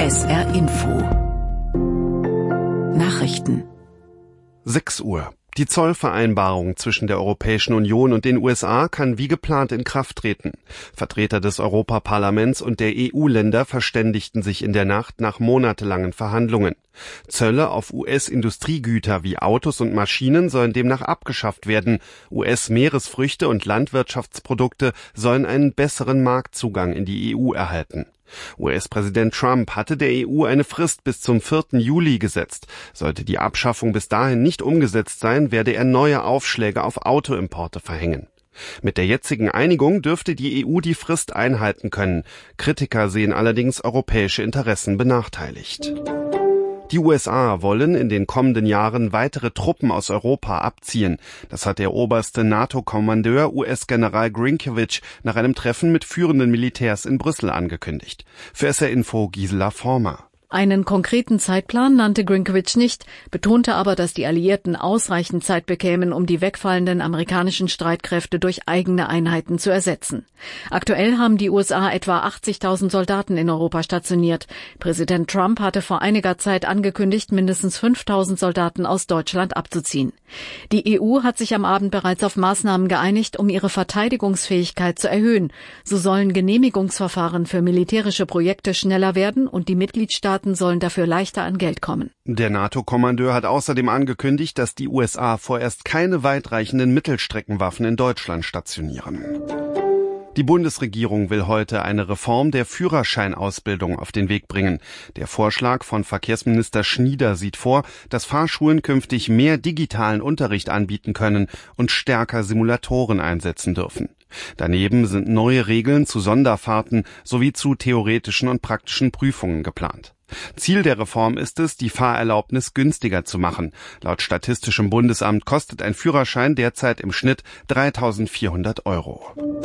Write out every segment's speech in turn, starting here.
SR Info Nachrichten 6 Uhr. Die Zollvereinbarung zwischen der Europäischen Union und den USA kann wie geplant in Kraft treten. Vertreter des Europaparlaments und der EU-Länder verständigten sich in der Nacht nach monatelangen Verhandlungen. Zölle auf US-Industriegüter wie Autos und Maschinen sollen demnach abgeschafft werden. US-Meeresfrüchte und Landwirtschaftsprodukte sollen einen besseren Marktzugang in die EU erhalten. US-Präsident Trump hatte der EU eine Frist bis zum 4. Juli gesetzt. Sollte die Abschaffung bis dahin nicht umgesetzt sein, werde er neue Aufschläge auf Autoimporte verhängen. Mit der jetzigen Einigung dürfte die EU die Frist einhalten können. Kritiker sehen allerdings europäische Interessen benachteiligt. Die USA wollen in den kommenden Jahren weitere Truppen aus Europa abziehen. Das hat der oberste NATO-Kommandeur US-General Grinkiewicz nach einem Treffen mit führenden Militärs in Brüssel angekündigt. Für SR Info Gisela Former. Einen konkreten Zeitplan nannte Grinkiewicz nicht, betonte aber, dass die Alliierten ausreichend Zeit bekämen, um die wegfallenden amerikanischen Streitkräfte durch eigene Einheiten zu ersetzen. Aktuell haben die USA etwa 80.000 Soldaten in Europa stationiert. Präsident Trump hatte vor einiger Zeit angekündigt, mindestens 5.000 Soldaten aus Deutschland abzuziehen. Die EU hat sich am Abend bereits auf Maßnahmen geeinigt, um ihre Verteidigungsfähigkeit zu erhöhen. So sollen Genehmigungsverfahren für militärische Projekte schneller werden und die Mitgliedstaaten sollen dafür leichter an Geld kommen. Der NATO-Kommandeur hat außerdem angekündigt, dass die USA vorerst keine weitreichenden Mittelstreckenwaffen in Deutschland stationieren. Die Bundesregierung will heute eine Reform der Führerscheinausbildung auf den Weg bringen. Der Vorschlag von Verkehrsminister Schnieder sieht vor, dass Fahrschulen künftig mehr digitalen Unterricht anbieten können und stärker Simulatoren einsetzen dürfen. Daneben sind neue Regeln zu Sonderfahrten sowie zu theoretischen und praktischen Prüfungen geplant. Ziel der Reform ist es, die Fahrerlaubnis günstiger zu machen. Laut Statistischem Bundesamt kostet ein Führerschein derzeit im Schnitt 3.400 €.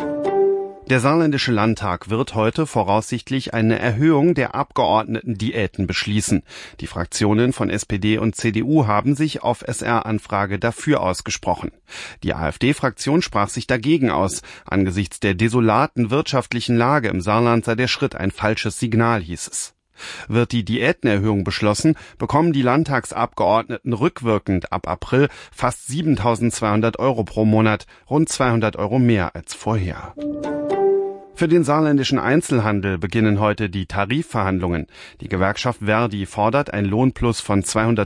Der Saarländische Landtag wird heute voraussichtlich eine Erhöhung der Abgeordnetendiäten beschließen. Die Fraktionen von SPD und CDU haben sich auf SR-Anfrage dafür ausgesprochen. Die AfD-Fraktion sprach sich dagegen aus. Angesichts der desolaten wirtschaftlichen Lage im Saarland sei der Schritt ein falsches Signal, hieß es. Wird die Diätenerhöhung beschlossen, bekommen die Landtagsabgeordneten rückwirkend ab April fast 7.200 € pro Monat, rund 200 € mehr als vorher. Für den saarländischen Einzelhandel beginnen heute die Tarifverhandlungen. Die Gewerkschaft Verdi fordert ein Lohnplus von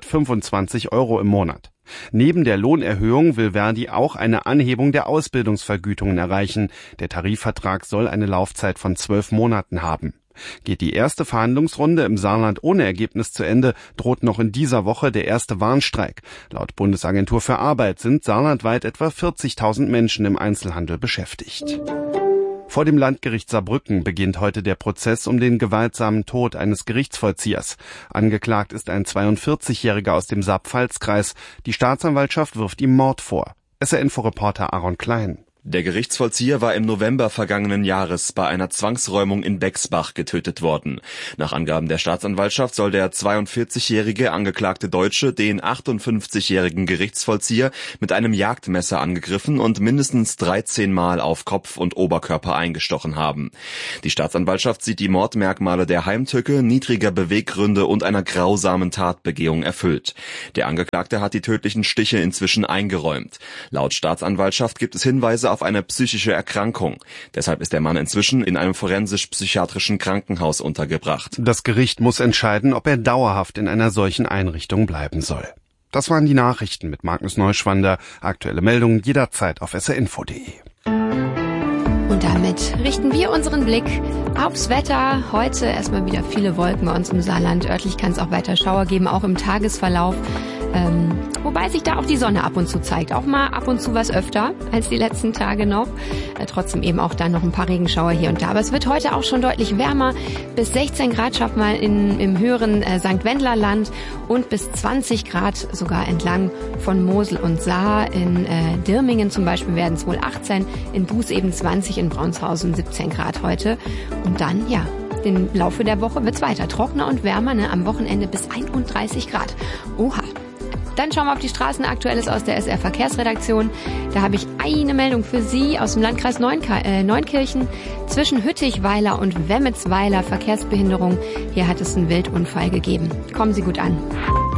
225 € im Monat. Neben der Lohnerhöhung will Verdi auch eine Anhebung der Ausbildungsvergütungen erreichen. Der Tarifvertrag soll eine Laufzeit von 12 Monaten haben. Geht die erste Verhandlungsrunde im Saarland ohne Ergebnis zu Ende, droht noch in dieser Woche der erste Warnstreik. Laut Bundesagentur für Arbeit sind saarlandweit etwa 40.000 Menschen im Einzelhandel beschäftigt. Vor dem Landgericht Saarbrücken beginnt heute der Prozess um den gewaltsamen Tod eines Gerichtsvollziehers. Angeklagt ist ein 42-Jähriger aus dem Saar-Pfalz-Kreis. Die Staatsanwaltschaft wirft ihm Mord vor. SR-Info-Reporter Aaron Klein. Der Gerichtsvollzieher war im November vergangenen Jahres bei einer Zwangsräumung in Bexbach getötet worden. Nach Angaben der Staatsanwaltschaft soll der 42-jährige angeklagte Deutsche den 58-jährigen Gerichtsvollzieher mit einem Jagdmesser angegriffen und mindestens 13 Mal auf Kopf und Oberkörper eingestochen haben. Die Staatsanwaltschaft sieht die Mordmerkmale der Heimtücke, niedriger Beweggründe und einer grausamen Tatbegehung erfüllt. Der Angeklagte hat die tödlichen Stiche inzwischen eingeräumt. Laut Staatsanwaltschaft gibt es Hinweise auf eine psychische Erkrankung. Deshalb ist der Mann inzwischen in einem forensisch-psychiatrischen Krankenhaus untergebracht. Das Gericht muss entscheiden, ob er dauerhaft in einer solchen Einrichtung bleiben soll. Das waren die Nachrichten mit Magnus Neuschwander. Aktuelle Meldungen jederzeit auf srinfo.de. Und damit richten wir unseren Blick aufs Wetter. Heute erstmal wieder viele Wolken bei uns im Saarland. Örtlich kann es auch weiter Schauer geben, auch im Tagesverlauf. Wobei sich da auch die Sonne ab und zu zeigt. Auch mal ab und zu was öfter als die letzten Tage noch. Trotzdem eben auch dann noch ein paar Regenschauer hier und da. Aber es wird heute auch schon deutlich wärmer. Bis 16 Grad schafft man im höheren St. Wendler-Land und bis 20 Grad sogar entlang von Mosel und Saar. In Dirmingen zum Beispiel werden es wohl 18, in Buß eben 20, in Braunsthausen 17 Grad heute. Und dann, ja, im Laufe der Woche wird's weiter trockener und wärmer, am Wochenende bis 31 Grad. Oha. Dann schauen wir auf die Straßen. Aktuelles aus der SR Verkehrsredaktion. Da habe ich eine Meldung für Sie aus dem Landkreis Neunkirchen. Zwischen Hüttichweiler und Wemmetsweiler Verkehrsbehinderung. Hier hat es einen Wildunfall gegeben. Kommen Sie gut an.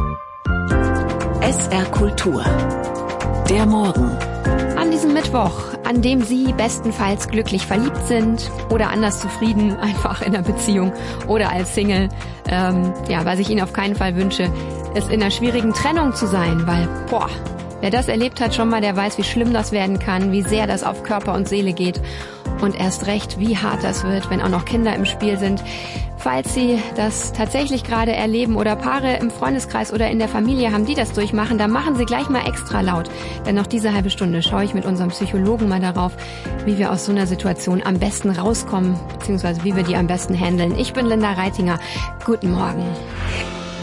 SR Kultur. Der Morgen. An diesem Mittwoch, an dem Sie bestenfalls glücklich verliebt sind oder anders zufrieden, einfach in einer Beziehung oder als Single. Was ich Ihnen auf keinen Fall wünsche, ist in einer schwierigen Trennung zu sein, weil, wer das erlebt hat schon mal, der weiß, wie schlimm das werden kann, wie sehr das auf Körper und Seele geht und erst recht, wie hart das wird, wenn auch noch Kinder im Spiel sind. Falls Sie das tatsächlich gerade erleben oder Paare im Freundeskreis oder in der Familie haben, die das durchmachen, dann machen Sie gleich mal extra laut. Denn noch diese halbe Stunde schaue ich mit unserem Psychologen mal darauf, wie wir aus so einer Situation am besten rauskommen, beziehungsweise wie wir die am besten handeln. Ich bin Linda Reitinger. Guten Morgen.